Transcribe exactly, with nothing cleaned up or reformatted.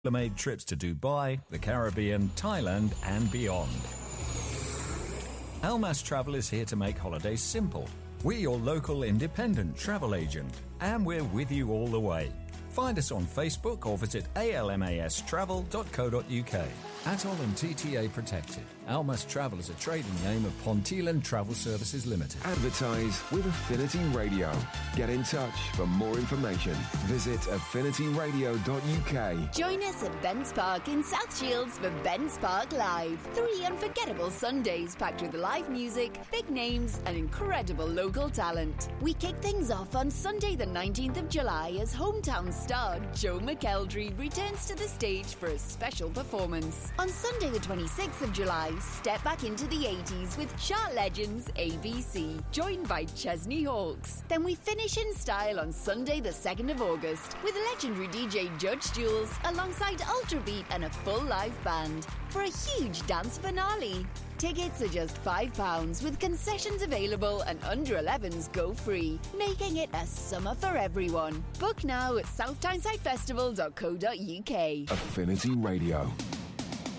Made trips to Dubai, the Caribbean, Thailand and beyond. Almas Travel is here to make holidays simple. We're your local independent travel agent and we're with you all the way. Find us on Facebook or visit a l m a s travel dot co dot u k. Atoll and T T A protected. Almas Travel is a trading name of Pontyland Travel Services Limited. Advertise with Affinity Radio. Get in touch for more information. Visit affinity radio dot u k. Join us at Bents Park in South Shields for Bents Park Live. Three unforgettable Sundays packed with live music, big names and incredible local talent. We kick things off on Sunday the nineteenth of July as hometown star Joe McElderry returns to the stage for a special performance. On Sunday the twenty-sixth of July, step back into the eighties with chart legends A B C, joined by Chesney Hawkes. Then we finish in style on Sunday the second of August with legendary D J Judge Jules alongside Ultra Beat and a full live band for a huge dance finale. Tickets are just five pounds with concessions available and under elevens go free, making it a summer for everyone. Book now at south tyneside festival dot co dot u k. Affinity Radio.